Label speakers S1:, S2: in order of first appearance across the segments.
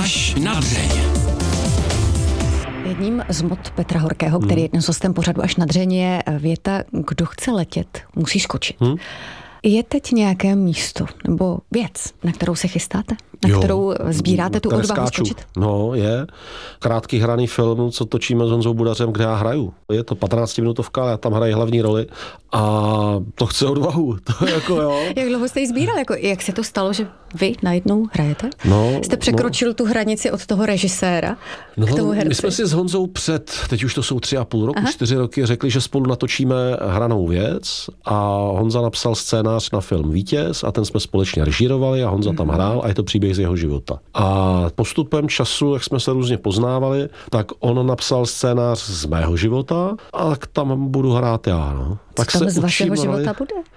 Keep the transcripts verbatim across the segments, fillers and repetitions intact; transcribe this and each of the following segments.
S1: Až na dřeň.
S2: Jedním z mot Petra Horkého, který je dnes hostem pořadu Až na dřeň, je věta: kdo chce letět, musí skočit. Hmm? Je teď nějaké místo nebo věc, na kterou se chystáte? Na jo, kterou sbíráte tu odvahu skočit?
S3: No, je. Krátký hraný film, co točíme s Honzou Budařem, kde já hraju. Je to patnáctiminutovka, já tam hraji hlavní roli a to chce odvahu. To jako, jo.
S2: Jak dlouho jste ji sbíral? Jako, jak se to stalo, že vy najednou hrajete?
S3: No,
S2: jste překročil no. tu hranici od toho režiséra
S3: no,
S2: k tomu herci?
S3: My jsme si s Honzou před, teď už to jsou tři a půl roku, Aha. čtyři roky, řekli, že spolu natočíme hranou věc a Honza napsal scénář na film Vítěz a ten jsme společně režírovali a Honza mm. tam hrál a je to příběh z jeho života. A postupem času, jak jsme se různě poznávali, tak on napsal scénář z mého života a tam budu hrát já. No. Tak
S2: Co tam
S3: se
S2: z vašeho
S3: učím,
S2: života
S3: ale...
S2: bude?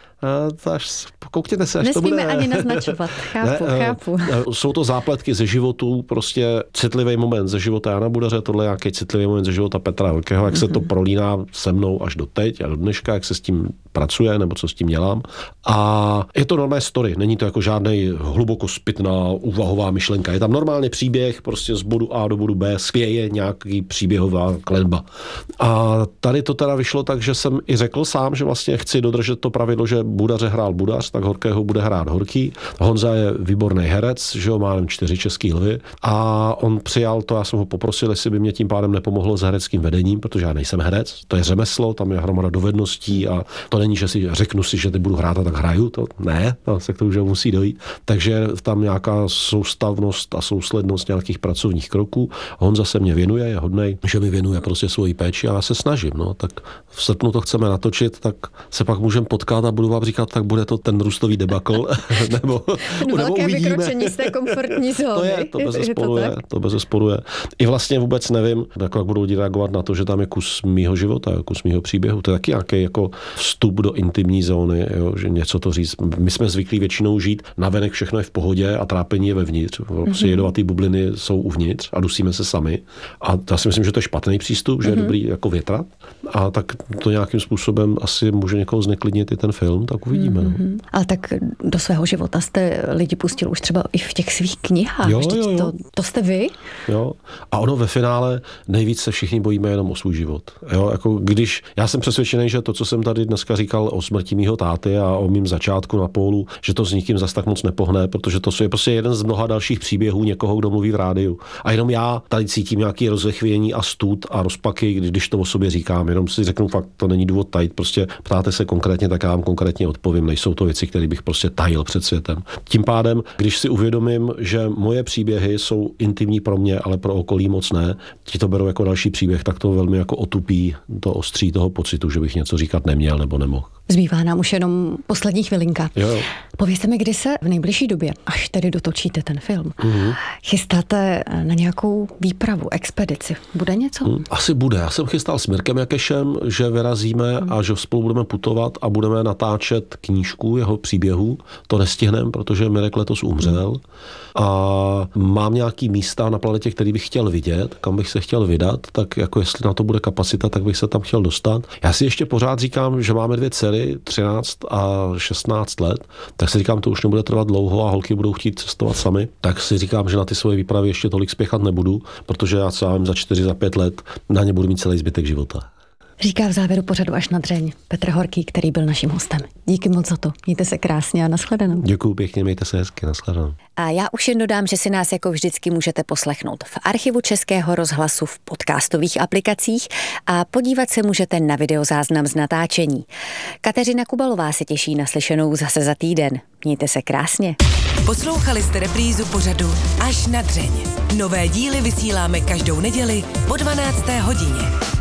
S3: Až, koukněte se, až
S2: Nesmíme
S3: to bude.
S2: ani naznačovat, chápu,
S3: ne,
S2: chápu.
S3: Jsou to zápletky ze životů, prostě citlivý moment ze života Jana Budaře, tohle je nějaký citlivý moment ze života Petra Horkého, jak mm-hmm. se to prolíná se mnou až do teď a do dneška, jak se s tím pracuje, nebo co s tím dělám. A je to normální story, není to jako žádnej hluboko zpitná úvahová myšlenka. Je tam normálně příběh, prostě z bodu A do bodu B spěje nějaký příběhová klenba. A tady to teda vyšlo tak, že jsem i řekl sám, že vlastně chci dodržet to pravidlo, že Budaře hrál Budař, tak Horkého bude hrát Horký. Honza je výborný herec, že ho má jen čtyři český lvy a on přijal to, já jsem ho poprosil, jestli by mě tím pádem nepomohlo s hereckým vedením, protože já nejsem herec, to je řemeslo, tam je hromada dovedností a to není, že si řeknu si, že ty budu hrát a tak hraju, to ne, to se k tomu už musí dojít. Takže tam nějaká soustavnost a souslednost nějakých pracovních kroků. Honza se mě věnuje, je hodnej, že mi věnuje prostě svoji péči a já se snažím, no, tak v srpnu to chceme natočit, tak se pak můžeme potkat a budu vám říkat, tak bude to ten růstový debakl, nebo, nebo
S2: velké
S3: uvidíme.
S2: Vykročení z té komfortní zóny.
S3: To je, to bezesporu je, to bezesporu je. I vlastně vůbec nevím, jako jak budou lidi reagovat na to, že tam je kus mýho života, kus mýho příběhu. To je taky nějaký jako vstup do intimní zóny, jo, že něco to říct. My jsme zvyklí většinou žít, navenek všechno je v pohodě a trápení je vevnitř. Prostě mm-hmm. jedovatý bubliny jsou uvnitř a dusíme se sami. A já si myslím, že to je špatný přístup, že mm-hmm. je dobrý jako větrat. A tak to nějakým způsobem asi může někoho zneklidnit i ten film, tak uvidíme. Mm-hmm.
S2: No. Ale tak do svého života jste lidi pustil už třeba i v těch svých knihách.
S3: Jo, jo, jo.
S2: To, to jste vy?
S3: Jo. A ono ve finále nejvíc se všichni bojíme jenom o svůj život. Jo, jako když, já jsem přesvědčený, že to, co jsem tady dneska říkal o smrti mýho táty a o mým začátku na pólu, že to s nikým zas tak moc nepohne, protože to je prostě jeden z mnoha dalších příběhů někoho, kdo mluví v rádiu. A jenom já tady cítím nějaký rozechvění a stud a rozpaky, když to o sobě říkám. Jenom si řeknu, fakt to není důvod tajit. Prostě ptáte se konkrétně, tak já vám konkrétně odpovím. Nejsou to věci, které bych prostě tajil před světem. Tím pádem, když si uvědomím, že moje příběhy jsou intimní pro mě, ale pro okolí moc ne, ti to berou jako další příběh, tak to velmi jako otupí to ostří toho pocitu, že bych něco říkat neměl nebo nemohl.
S2: Zbývá nám už jenom poslední chvilinka.
S3: Jo.
S2: Povězte mi, kdy se v nejbližší době, až tedy dotočíte ten film, mm-hmm. chystáte na nějakou výpravu, expedici. Bude něco?
S3: Mm, asi bude. Já jsem chystal s Mirkem Jakešem, že vyrazíme mm. a že spolu budeme putovat a budeme natáčet knížku jeho příběhů. To nestihneme, protože Mirek letos umřel. Mm. A mám nějaký místa na planetě, který bych chtěl vidět, kam bych se chtěl vydat, tak jako jestli na to bude kapacita, tak bych se tam chtěl dostat. Já si ještě pořád říkám, že máme dvě dcery, třináct a šestnáct let, tak si říkám, to už nebude trvat dlouho a holky budou chtít cestovat sami. Tak si říkám, že na ty svoje výpravy ještě tolik spěchat nebudu, protože já co já vím, za čtyři, za pět let na ně budu mít celý zbytek života.
S2: Říká v závěru pořadu Až na dřeň Petr Horký, který byl naším hostem. Díky moc za to. Mějte se krásně a nashledanou.
S3: Děkuju pěkně, mějte se hezky, nashledanou.
S2: A já už jen dodám, že si nás jako vždycky můžete poslechnout v archivu Českého rozhlasu v podcastových aplikacích a podívat se můžete na videozáznam z natáčení. Kateřina Kubalová se těší na slyšenou zase za týden. Mějte se krásně.
S4: Poslouchali jste reprízu pořadu Až na dřeň. Nové díly vysíláme každou neděli po dvanácté hodině.